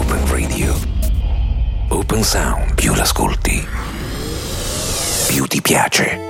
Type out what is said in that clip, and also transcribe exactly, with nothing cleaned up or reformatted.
Open Radio. Open Sound. Più l'ascolti, più ti piace.